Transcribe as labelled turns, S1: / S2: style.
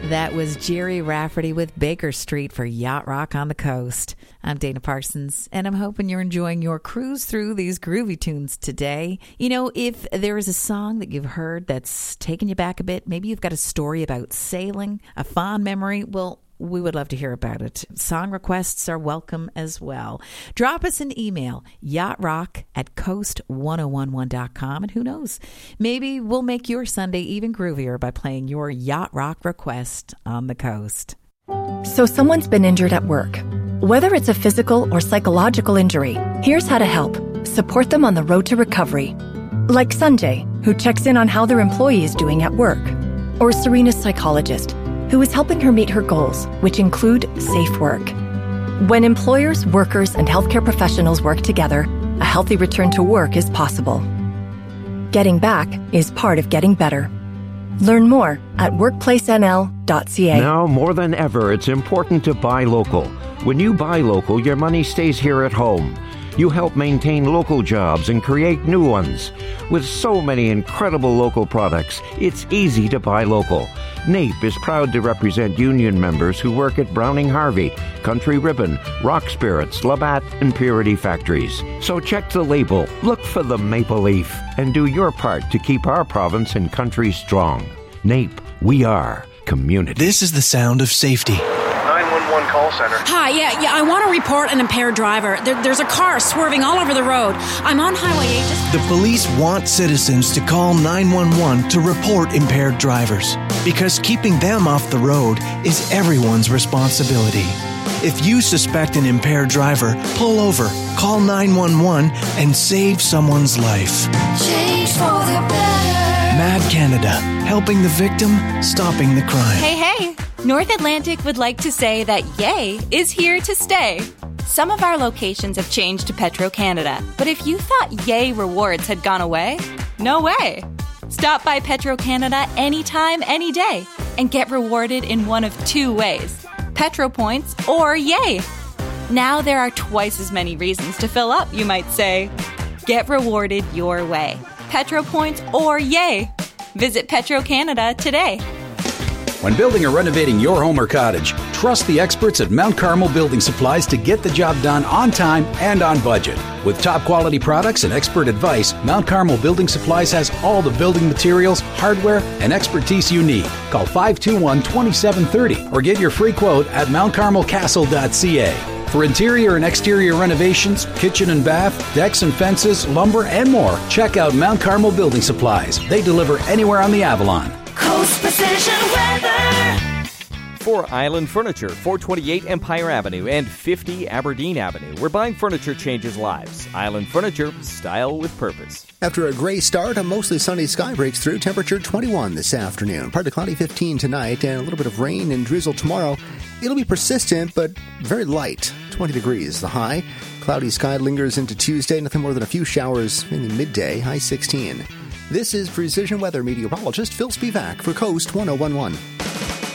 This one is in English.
S1: That was Jerry Rafferty with Baker Street for Yacht Rock on the Coast. I'm Dana Parsons, and I'm hoping you're enjoying your cruise through these groovy tunes today. You know, if there is a song that you've heard that's taken you back a bit, maybe you've got a story about sailing, a fond memory, well, we would love to hear about it. Song requests are welcome as well. Drop us an email, yachtrock@coast1011.com, and who knows, maybe we'll make your Sunday even groovier by playing your Yacht Rock request on the coast.
S2: So someone's been injured at work. Whether it's a physical or psychological injury, here's how to help. Support them on the road to recovery. Like Sanjay, who checks in on how their employee is doing at work. Or Serena's psychologist, who is helping her meet her goals, which include safe work. When employers, workers, and healthcare professionals work together, a healthy return to work is possible. Getting back is part of getting better. Learn more at workplacenl.ca.
S3: Now more than ever, it's important to buy local. When you buy local, your money stays here at home. You help maintain local jobs and create new ones. With so many incredible local products, it's easy to buy local. NAPE is proud to represent union members who work at Browning Harvey, Country Ribbon, Rock Spirits, Labatt, and Purity Factories. So check the label, look for the maple leaf, and do your part to keep our province and country strong. NAPE, we are community.
S4: This is the sound of safety.
S5: 911 call center.
S6: Hi, yeah, I want to report an impaired driver. There's a car swerving all over the road. I'm on Highway 8.
S4: The police want citizens to call 911 to report impaired drivers, because keeping them off the road is everyone's responsibility. If you suspect an impaired driver, pull over, call 911, and save someone's life.
S7: Change for the better.
S4: MAD Canada, helping the victim, stopping the crime.
S8: Hey, North Atlantic would like to say that Yay is here to stay. Some of our locations have changed to Petro-Canada, but if you thought Yay rewards had gone away, no way. Stop by Petro-Canada anytime, any day, and get rewarded in one of two ways: Petro points or Yay. Now there are twice as many reasons to fill up, you might say. Get rewarded your way: Petro points or Yay. Visit Petro-Canada today.
S9: When building or renovating your home or cottage, trust the experts at Mount Carmel Building Supplies to get the job done on time and on budget. With top quality products and expert advice, Mount Carmel Building Supplies has all the building materials, hardware, and expertise you need. Call 521-2730 or get your free quote at mountcarmelcastle.ca. For interior and exterior renovations, kitchen and bath, decks and fences, lumber, and more, check out Mount Carmel Building Supplies. They deliver anywhere on the Avalon.
S7: Coast Precision Weather.
S10: For Island Furniture, 428 Empire Avenue and 50 Aberdeen Avenue, where buying furniture changes lives. Island Furniture, style with purpose.
S11: After a gray start, a mostly sunny sky breaks through. Temperature 21 this afternoon. Partly cloudy 15 tonight, and a little bit of rain and drizzle tomorrow. It'll be persistent, but very light. 20 degrees the high. Cloudy sky lingers into Tuesday. Nothing more than a few showers in the midday. High 16. This is Precision Weather meteorologist Phil Spivak for Coast 1011.